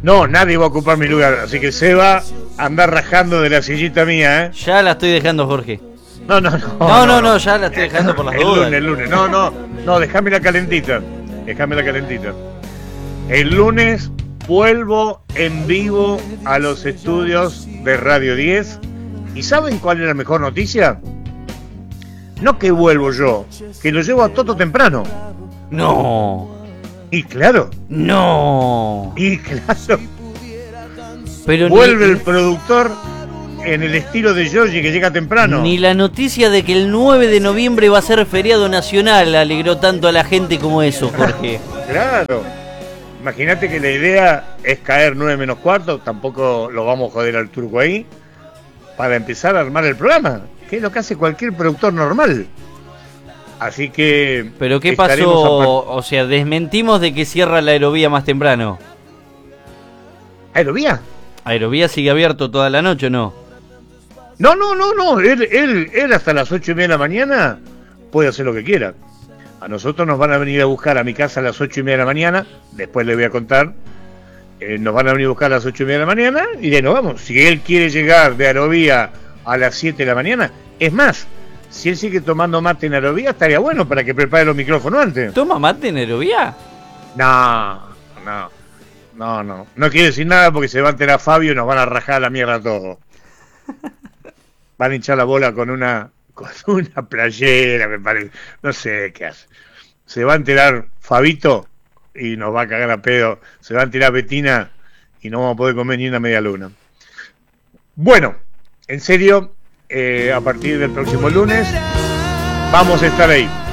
No, nadie va a ocupar mi lugar, así que Seba anda rajando de la sillita mía, ¿eh? Ya la estoy dejando, Jorge. No, Ya la estoy dejando por las dudas. El lunes, no, déjamela calentita. El lunes vuelvo en vivo a los estudios de Radio 10. ¿Y saben cuál es la mejor noticia? No que vuelvo yo, que lo llevo a Toto temprano. No. Y claro. No. Y claro. Pero vuelve el productor en el estilo de Giorgi, que llega temprano. Ni la noticia de que el 9 de noviembre va a ser feriado nacional alegró tanto a la gente como eso, Jorge. Claro. Imagínate que la idea es caer 9 menos cuarto, tampoco lo vamos a joder al turco ahí, para empezar a armar el programa, que es lo que hace cualquier productor normal. Así que... ¿Pero qué pasó? O sea, desmentimos de que cierra la aerovía más temprano. ¿Aerovía? ¿Aerovía sigue abierto toda la noche o no? No. Él hasta las 8:30 de la mañana puede hacer lo que quiera. A nosotros nos van a venir a buscar a mi casa a las 8:30 de la mañana. Después le voy a contar. Nos van a venir a buscar a las 8:30 de la mañana y de nos vamos. Si él quiere llegar de Aerovía a las 7 de la mañana, es más, si él sigue tomando mate en Aerovía, estaría bueno para que prepare los micrófonos antes. ¿Toma mate en Aerovía? No quiere decir nada porque se va a enterar Fabio y nos van a rajar la mierda a todos. Van a hinchar la bola con una playera, me parece. No sé qué hace. Se va a enterar Fabito y nos va a cagar a pedo. Se va a enterar Betina y no vamos a poder comer ni una media luna. Bueno, en serio, a partir del próximo lunes vamos a estar ahí.